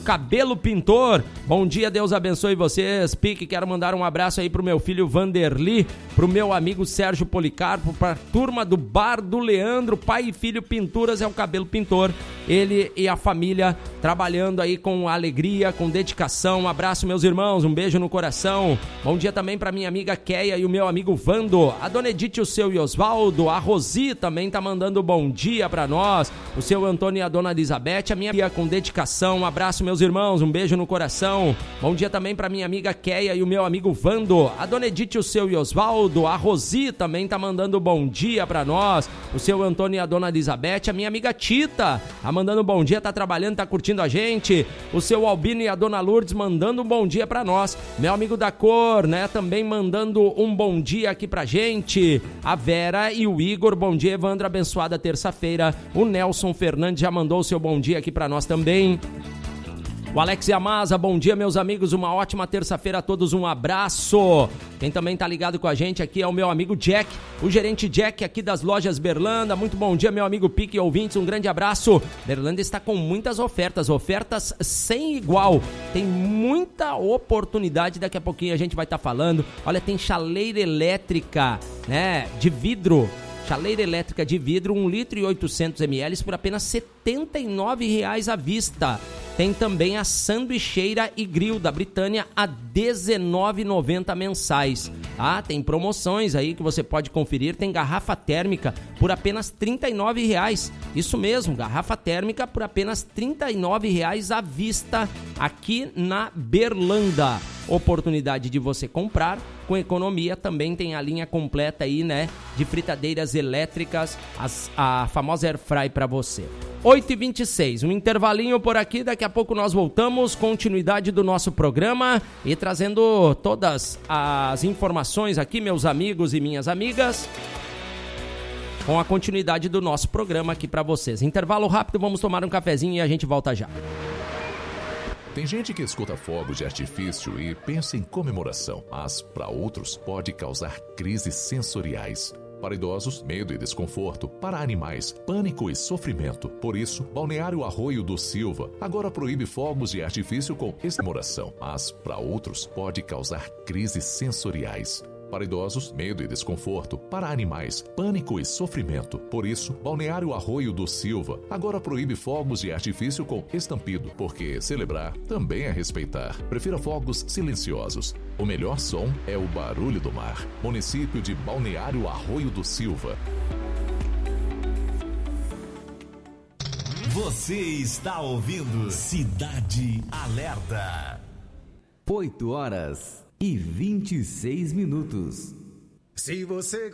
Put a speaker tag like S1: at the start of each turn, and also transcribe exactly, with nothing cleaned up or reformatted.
S1: Cabelo Pintor. Bom dia, Deus abençoe vocês. Pique, quero mandar um abraço aí pro meu filho Vanderly, pro meu amigo Sérgio Policarpo, pra turma do Bar do Leandro, pai e filho Pinturas é o Cabelo Pintor. Ele e a família trabalhando aí com alegria, com dedicação. Um abraço, meus irmãos, um beijo no coração. Bom dia também pra minha amiga Keia e o meu amigo Vando, a Dona Edith, o seu e Osvaldo, a Rosi também tá mandando bom dia pra nós, o seu Antônio e a Dona Elizabeth, a minha amiga com dedicação. Um abraço, meus irmãos, um beijo no coração. Bom dia também pra minha amiga Keia e o meu amigo Vando, a Dona Edith, o seu e Osvaldo, a Rosi também tá mandando bom dia pra nós, o seu Antônio e a Dona Elizabeth, a minha amiga Tita, a mandando um bom dia, tá trabalhando, tá curtindo a gente. O seu Albino e a Dona Lourdes mandando um bom dia pra nós. Meu amigo da cor, né, também mandando um bom dia aqui pra gente. A Vera e o Igor, bom dia, Evandro, abençoada terça-feira. O Nelson Fernandes já mandou o seu bom dia aqui pra nós também. O Alex Yamaza, bom dia, meus amigos, uma ótima terça-feira a todos, um abraço. Quem também tá ligado com a gente aqui é o meu amigo Jack, o gerente Jack aqui das lojas Berlanda. Muito bom dia, meu amigo Pique e ouvintes, um grande abraço. Berlanda está com muitas ofertas, ofertas sem igual, tem muita oportunidade, daqui a pouquinho a gente vai estar tá falando. Olha, tem chaleira elétrica, né, de vidro. Chaleira elétrica de vidro, um litro e oitocentos mililitros por apenas setenta e nove reais à vista. Tem também a sanduicheira e grill da Britânia a dezenove reais e noventa centavos mensais. Ah, tem promoções aí que você pode conferir. Tem garrafa térmica por apenas trinta e nove reais. Isso mesmo, garrafa térmica por apenas trinta e nove reais à vista aqui na Berlanda. Oportunidade de você comprar com economia. Também tem a linha completa aí, né, de fritadeiras elétricas, as, a famosa air fry para você. oito e vinte e seis, um intervalinho por aqui, daqui a pouco nós voltamos, continuidade do nosso programa e trazendo todas as informações aqui, meus amigos e minhas amigas, com a continuidade do nosso programa aqui para vocês. Intervalo rápido, vamos tomar um cafezinho e a gente volta já.
S2: Tem gente que escuta fogos de artifício e pensa em comemoração, mas para outros pode causar crises sensoriais. Para idosos, medo e desconforto. Para animais, pânico e sofrimento. Por isso, Balneário Arroio do Silva agora proíbe fogos de artifício com comemoração, mas para outros pode causar crises sensoriais. Para idosos, medo e desconforto. Para animais, pânico e sofrimento. Por isso, Balneário Arroio do Silva agora proíbe fogos de artifício com estampido, porque celebrar também é respeitar. Prefira fogos silenciosos. O melhor som é o barulho do mar. Município de Balneário Arroio do Silva.
S3: Você está ouvindo Cidade Alerta.
S4: oito horas e vinte e seis minutos.
S5: Se você